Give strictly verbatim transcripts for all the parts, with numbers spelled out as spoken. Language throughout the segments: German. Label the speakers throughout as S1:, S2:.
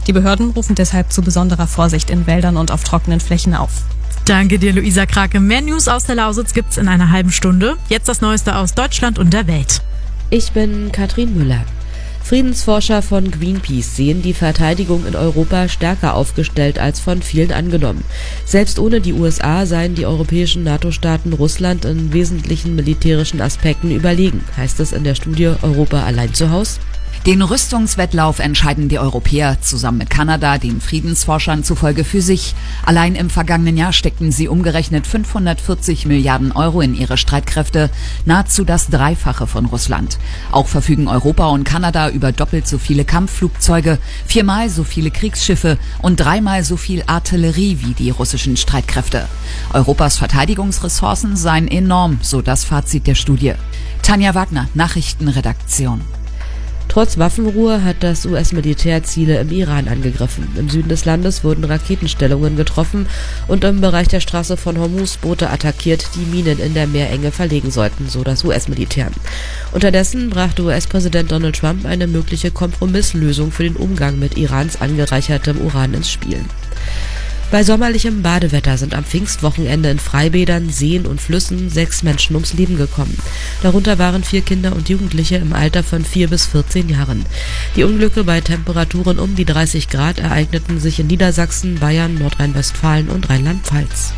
S1: Die Behörden rufen deshalb zu besonderer Vorsicht in Wäldern und auf trockenen Flächen auf.
S2: Danke dir, Luisa Krake. Mehr News aus der Lausitz gibt's in einer halben Stunde. Jetzt das Neueste aus Deutschland und der Welt.
S3: Ich bin Katrin Müller. Friedensforscher von Greenpeace sehen die Verteidigung in Europa stärker aufgestellt als von vielen angenommen. Selbst ohne die U S A seien die europäischen NATO-Staaten Russland in wesentlichen militärischen Aspekten überlegen, heißt es in der Studie Europa allein zu Haus.
S4: Den Rüstungswettlauf entscheiden die Europäer zusammen mit Kanada, den Friedensforschern zufolge, für sich. Allein im vergangenen Jahr steckten sie umgerechnet fünfhundertvierzig Milliarden Euro in ihre Streitkräfte, nahezu das Dreifache von Russland. Auch verfügen Europa und Kanada über doppelt so viele Kampfflugzeuge, viermal so viele Kriegsschiffe und dreimal so viel Artillerie wie die russischen Streitkräfte. Europas Verteidigungsressourcen seien enorm, so das Fazit der Studie. Tanja Wagner, Nachrichtenredaktion.
S3: Trotz Waffenruhe hat das U S-Militär Ziele im Iran angegriffen. Im Süden des Landes wurden Raketenstellungen getroffen und im Bereich der Straße von Hormuz Boote attackiert, die Minen in der Meerenge verlegen sollten, so das U S-Militär. Unterdessen brachte U S-Präsident Donald Trump eine mögliche Kompromisslösung für den Umgang mit Irans angereichertem Uran ins Spiel. Bei sommerlichem Badewetter sind am Pfingstwochenende in Freibädern, Seen und Flüssen sechs Menschen ums Leben gekommen. Darunter waren vier Kinder und Jugendliche im Alter von vier bis vierzehn Jahren. Die Unglücke bei Temperaturen um die dreißig Grad ereigneten sich in Niedersachsen, Bayern, Nordrhein-Westfalen und Rheinland-Pfalz.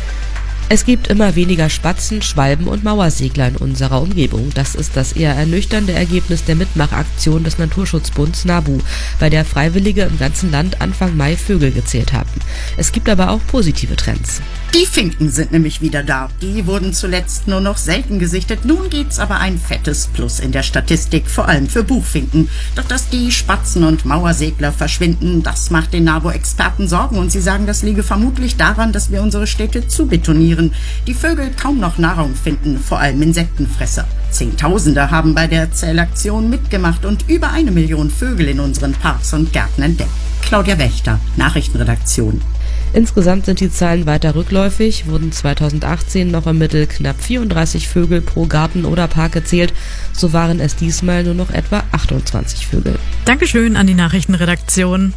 S3: Es gibt immer weniger Spatzen, Schwalben und Mauersegler in unserer Umgebung. Das ist das eher ernüchternde Ergebnis der Mitmachaktion des Naturschutzbunds NABU, bei der Freiwillige im ganzen Land Anfang Mai Vögel gezählt haben. Es gibt aber auch positive Trends.
S5: Die Finken sind nämlich wieder da. Die wurden zuletzt nur noch selten gesichtet. Nun gibt's aber ein fettes Plus in der Statistik, vor allem für Buchfinken. Doch dass die Spatzen und Mauersegler verschwinden, das macht den NABU-Experten Sorgen. Und sie sagen, das liege vermutlich daran, dass wir unsere Städte zu betonieren. Die Vögel kaum noch Nahrung finden, vor allem Insektenfresser. Zehntausende haben bei der Zählaktion mitgemacht und über eine Million Vögel in unseren Parks und Gärten entdeckt. Claudia Wächter, Nachrichtenredaktion.
S3: Insgesamt sind die Zahlen weiter rückläufig, wurden zweitausendachtzehn noch im Mittel knapp vierunddreißig Vögel pro Garten oder Park gezählt, so waren es diesmal nur noch etwa achtundzwanzig Vögel.
S2: Dankeschön an die Nachrichtenredaktion.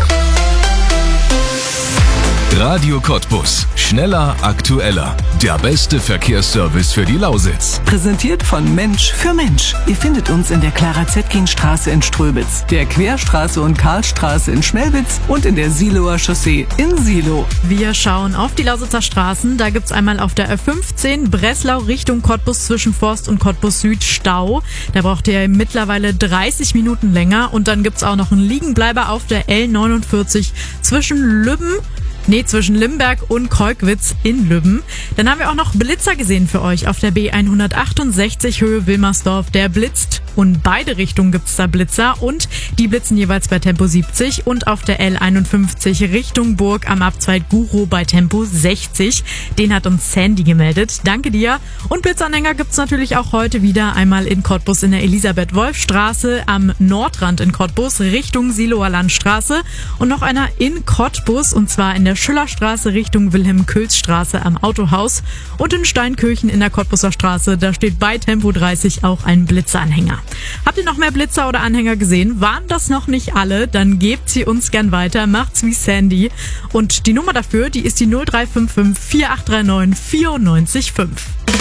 S6: Radio Cottbus. Schneller, aktueller. Der beste Verkehrsservice für die Lausitz.
S7: Präsentiert von Mensch für Mensch. Ihr findet uns in der Clara-Zetkin-Straße in Ströbitz, der Querstraße und Karlstraße in Schmelwitz und in der Siloer Chaussee in Silo.
S2: Wir schauen auf die Lausitzer Straßen. Da gibt's einmal auf der Ö fünfzehn Breslau Richtung Cottbus zwischen Forst und Cottbus Süd Stau. Da braucht ihr mittlerweile dreißig Minuten länger. Und dann gibt's auch noch einen Liegenbleiber auf der L neunundvierzig zwischen Lübben Nee, zwischen Limberg und Kolkwitz in Lübben. Dann haben wir auch noch Blitzer gesehen für euch auf der B hundertachtundsechzig Höhe Wilmersdorf. Der blitzt und beide Richtungen gibt's da Blitzer und die blitzen jeweils bei Tempo siebzig und auf der L einundfünfzig Richtung Burg am Abzweig Guro bei Tempo sechzig. Den hat uns Sandy gemeldet. Danke dir. Und Blitzanhänger gibt's natürlich auch heute wieder einmal in Cottbus in der Elisabeth-Wolf-Straße, am Nordrand in Cottbus Richtung Siloer Landstraße und noch einer in Cottbus und zwar in der Schillerstraße Richtung Wilhelm-Külz-Straße am Autohaus und in Steinkirchen in der Cottbuser Straße. Da steht bei Tempo dreißig auch ein Blitzeranhänger. Habt ihr noch mehr Blitzer oder Anhänger gesehen? Waren das noch nicht alle? Dann gebt sie uns gern weiter. Macht's wie Sandy. Und die Nummer dafür, die ist die null drei fünf fünf vier acht drei neun vier neun fünf.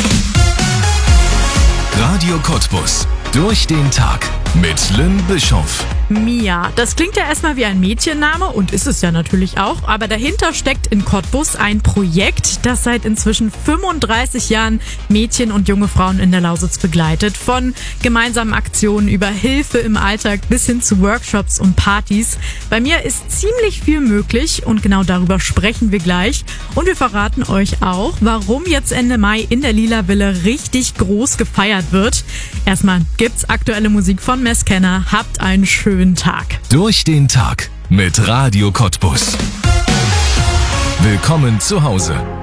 S6: Radio Cottbus. Durch den Tag mit Lynn Bischoff.
S2: Mia, das klingt ja erstmal wie ein Mädchenname und ist es ja natürlich auch, aber dahinter steckt in Cottbus ein Projekt, das seit inzwischen fünfunddreißig Jahren Mädchen und junge Frauen in der Lausitz begleitet. Von gemeinsamen Aktionen über Hilfe im Alltag bis hin zu Workshops und Partys. Bei mir ist ziemlich viel möglich und genau darüber sprechen wir gleich. Und wir verraten euch auch, warum jetzt Ende Mai in der Lila Villa richtig groß gefeiert wird. Erstmal gibt's aktuelle Musik von Messkenner. Habt einen schönen Tag.
S6: Durch den Tag mit Radio Cottbus. Willkommen zu Hause.